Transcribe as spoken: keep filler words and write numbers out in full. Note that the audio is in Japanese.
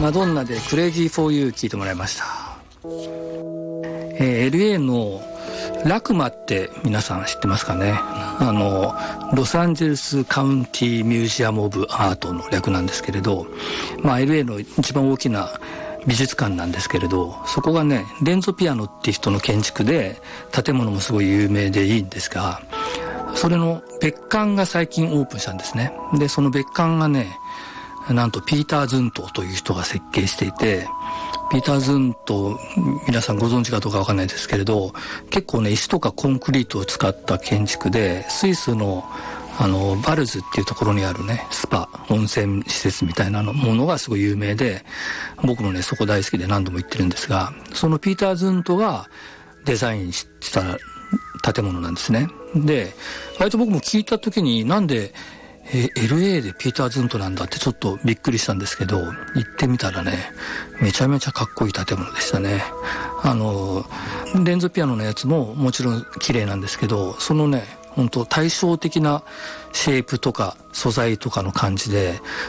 マドンナでクレイジーフォーユー聴いてもらいました。えー、エルエー のラクマって皆さん知ってますかね。あのロサンゼルスカウンティミュージアムオブアートの略なんですけれど、まあ エルエー の一番大きな美術館なんですけれど、そこがねレンゾ・ピアノっていう人の建築で、建物もすごい有名でいいんですが、それの別館が最近オープンしたんですね。でその別館がね、なんとピーター・ズントという人が設計していて、ピーター・ズント皆さんご存知かどうかわかんないですけれど、結構ね石とかコンクリートを使った建築で、スイスのあのバルズっていうところにあるねスパ温泉施設みたいなのものがすごい有名で、僕もねそこ大好きで何度も行ってるんですが、そのピーター・ズントがデザインした建物なんですね。で割と僕も聞いた時に、なんでえ エルエー でピーター・ズントなんだってちょっとびっくりしたんですけど、行ってみたらねめちゃめちゃかっこいい建物でしたね。あのレンゾピアノのやつももちろん綺麗なんですけど、そのね本当対照的なシェイプとか素材とかの感じで、